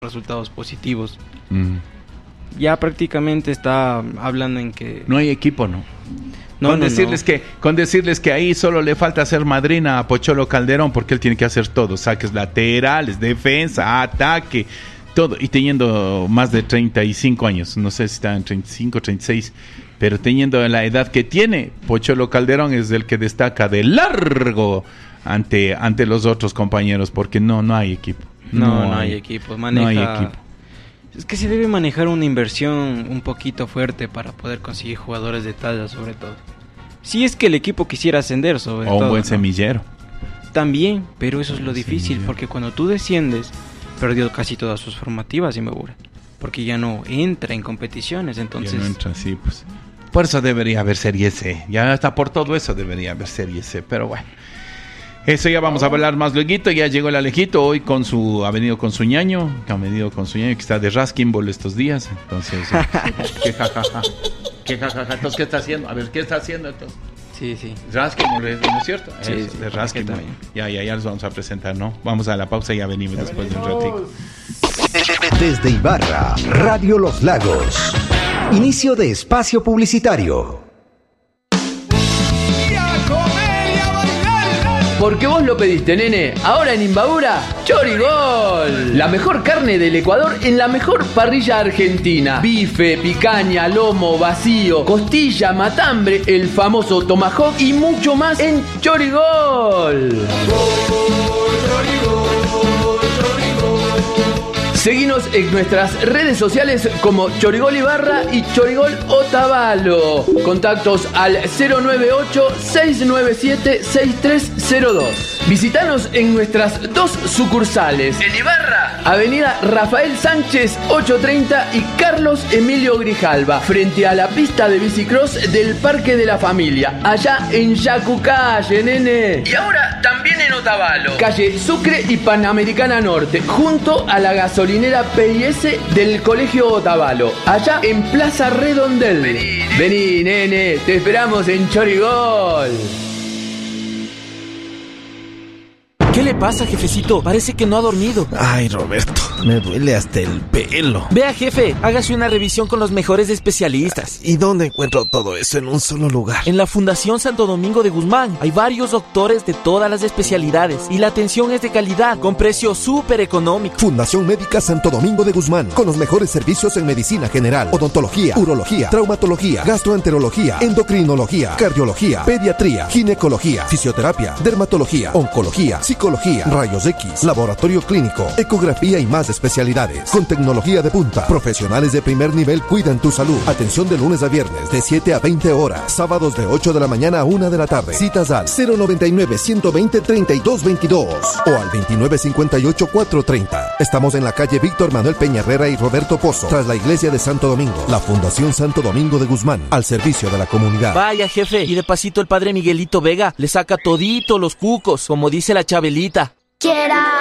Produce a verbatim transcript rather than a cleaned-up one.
resultados positivos. Mm. Ya prácticamente está hablando en que... No hay equipo, ¿no? No, con, no, decirles no. Que, con decirles que ahí solo le falta hacer madrina a Pocholo Calderón, porque él tiene que hacer todo, saques laterales, defensa, ataque, todo, y teniendo más de treinta y cinco años, no sé si está en treinta y cinco, treinta y seis, pero teniendo la edad que tiene, Pocholo Calderón es el que destaca de largo ante, ante los otros compañeros, porque no, no hay equipo. No, no, no hay, hay equipo. Maneja... No hay equipo. Es que se debe manejar una inversión un poquito fuerte para poder conseguir jugadores de talla, sobre todo. Si es que el equipo quisiera ascender, sobre o todo. un buen ¿no? semillero. También, pero eso es lo difícil, semillero. porque cuando tú desciendes, perdió casi todas sus formativas, Imbabura. Porque ya no entra en competiciones, entonces... Ya no entra, sí, pues. Por eso debería haber Serie C. Ya hasta por todo eso debería haber Serie C, pero bueno. Eso ya vamos a hablar más luego. Ya llegó el Alejito hoy con su, ha venido con su ñaño, que ha venido con su ñaño, que está de Raskinball estos días. Entonces, eh, ¿qué jajaja? ¿Qué jajaja? Entonces, ¿qué está haciendo? A ver, ¿qué está haciendo entonces? Sí, sí. Raskinball, ¿no es cierto? Sí, Eso, sí, de ¿qué Raskinball. también? Ya, ya, ya los vamos a presentar, ¿no? Vamos a la pausa y ya venimos ya después venimos. de un ratico. Desde Ibarra, Radio Los Lagos. Inicio de espacio publicitario. Porque vos lo pediste, nene. Ahora en Imbabura, Chorigol. La mejor carne del Ecuador en la mejor parrilla argentina. Bife, picaña, lomo, vacío, costilla, matambre, el famoso tomahawk y mucho más en Chorigol. Seguinos en nuestras redes sociales como Chorigol Ibarra y Chorigol Otavalo. Contactos al cero nueve ocho, seis nueve siete, seis tres cero dos. Visítanos en nuestras dos sucursales. En Ibarra, Avenida Rafael Sánchez ochocientos treinta y Carlos Emilio Grijalva, frente a la pista de bicicross del Parque de la Familia, allá en Yacucalle, nene. Y ahora también en Otavalo, calle Sucre y Panamericana Norte, junto a la gasolina P I S del Colegio Otavalo, allá en Plaza Redondel. Vení, Vení, nene, te esperamos en Chorigol. ¿Qué le pasa, jefecito? Parece que no ha dormido. Ay, Roberto, me duele hasta el pelo. Vea, jefe, hágase una revisión con los mejores especialistas. ¿Y dónde encuentro todo eso en un solo lugar? En la Fundación Santo Domingo de Guzmán. Hay varios doctores de todas las especialidades y la atención es de calidad, con precio súper económico. Fundación Médica Santo Domingo de Guzmán, con los mejores servicios en medicina general, odontología, urología, traumatología, gastroenterología, endocrinología, cardiología, pediatría, ginecología, fisioterapia, dermatología, oncología, psicología, rayos X, laboratorio clínico, ecografía y más especialidades. Con tecnología de punta, profesionales de primer nivel cuidan tu salud. Atención de lunes a viernes de siete a veinte horas, sábados de ocho de la mañana a una de la tarde. Citas al cero noventa y nueve, ciento veinte, treinta y dos veintidós o al veintinueve cincuenta y ocho, cuatrocientos treinta. Estamos en la calle Víctor Manuel Peña Herrera y Roberto Pozo, tras la iglesia de Santo Domingo. La Fundación Santo Domingo de Guzmán, al servicio de la comunidad. Vaya, jefe, y de pasito el padre Miguelito Vega le saca todito los cucos, como dice la Chabelita. Quiera